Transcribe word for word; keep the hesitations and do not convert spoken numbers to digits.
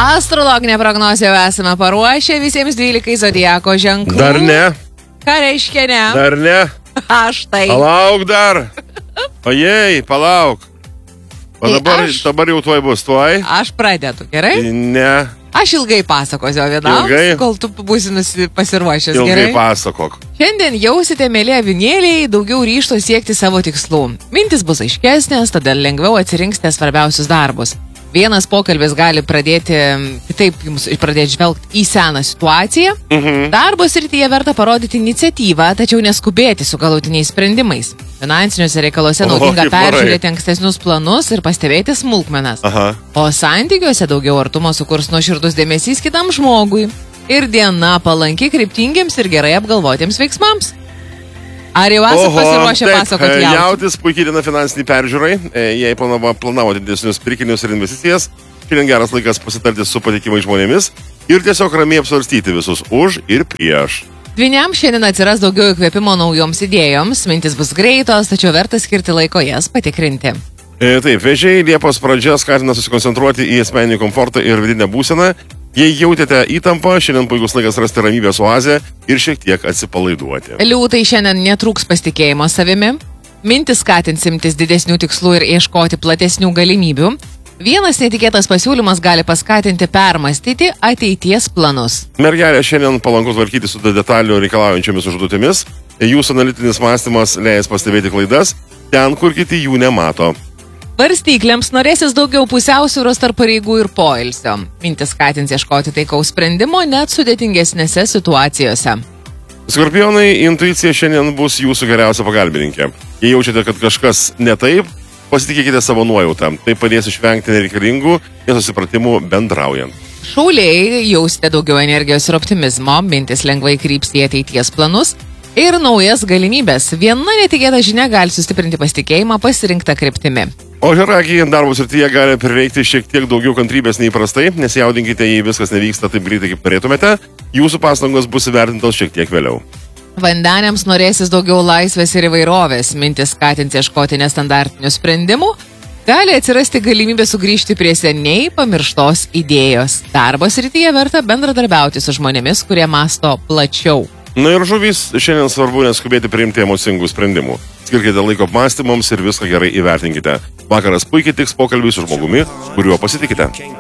Astrologinė prognozė jau esame paruošę visiems dvylikai zodiako ženklų. Dar ne. Ką reiškia ne? Dar ne. Aš tai. Palauk dar. Ojei, palauk. O Tai dabar, aš- dabar jau tuoj bus, tuoj. Aš pradedu, gerai? Ne. Aš ilgai pasakosiu vienam, Ilgai? kol tu būsi nusi- pasiruošęs, Ilgai gerai? pasakok. Šiandien jausite, mėly avinėliai, daugiau ryžto siekti savo tikslų. Mintis bus aiškesnės, todėl lengviau atsirinksite svarbiausius darbus. Vienas pokalbis gali pradėti, kitaip jums pradėti žvelgti į seną situaciją. Mhm. Darbo srityje verta parodyti iniciatyvą, tačiau neskubėti su galutiniais sprendimais. Finansiniuose reikaluose O, naudinga kaip varai. peržiūrėti ankstesnius planus ir pastebėti smulkmenas. Aha. O santykiuose daugiau artumo sukurs nuoširdus dėmesys kitam žmogui. Ir diena palanki kryptingiems ir gerai apgalvotiems veiksmams. Ar jau esate pasiruošę taip, pasakoti e, jautis? Jautis puikiai diena finansiniai peržiūrai. E, Jei planavo, planavo didesnius pirkinius ir investicijas, šiandien geras laikas pasitarti su patikimais žmonėmis ir tiesiog ramiai apsvarstyti visus už ir prieš. Dvyniam šiandien atsiras daugiau įkvėpimo naujoms idėjoms, mintis bus greitos, tačiau verta skirti laiko jas patikrinti. E, Taip, vežėjai Liepos pradžia skatina susikoncentruoti į asmeninį komfortą ir vidinę būseną. Jei jautėte įtampą, šiandien puikus laikas rasti ramybės oazę ir šiek tiek atsipalaiduoti. Liūtai šiandien netrūks pasitikėjimo savimi, mintis skatins imtis didesnių tikslų ir ieškoti platesnių galimybių. Vienas netikėtas pasiūlymas gali paskatinti permastyti ateities planus. Mergelė šiandien palanku tvarkyti su detalių reikalaujančiomis užduotimis. Jūsų analitinis mąstymas leis pastebėti klaidas ten, kur kiti jų nemato. Varstyklėms norėsis daugiau pusiausvyros tarp pareigų ir poilsio. Mintis skatins ieškoti taikaus sprendimo net sudėtingesnėse situacijose. Skorpionai, intuicija šiandien bus jūsų geriausia pagalbininkė. Jei jaučiate, kad kažkas ne taip, pasitikėkite savo nuojautą. Tai padės išvengti nereikalingų nesusipratimų bendraujant. Šauliai jausite daugiau energijos ir optimizmo, mintis lengvai kryps į ateities planus ir naujas galimybės. Viena netikėta žinia gali sustiprinti pasitikėjimą pasirinktą kryptimi. O žiragiai, darbo srityje gali prireikti šiek tiek daugiau kantrybės neįprastai, nesijaudinkite, jei viskas nevyksta taip greitai, kaip norėtumėte, jūsų pastangos bus įvertintos šiek tiek vėliau. Vandeniams norėsis daugiau laisvės ir įvairovės, mintis skatins ieškoti nestandartinių sprendimų, gali atsirasti galimybė sugrįžti prie seniai pamirštos idėjos. Darbo srityje verta bendradarbiauti su žmonėmis, kurie masto plačiau. Na ir žuvys, šiandien svarbu neskubėti priimti emocingų sprendimų. Skirkite laiko apmąstymams ir viską gerai įvertinkite. Vakaras puikiai tiks pokalbį su žmogumi, kuriuo pasitikite.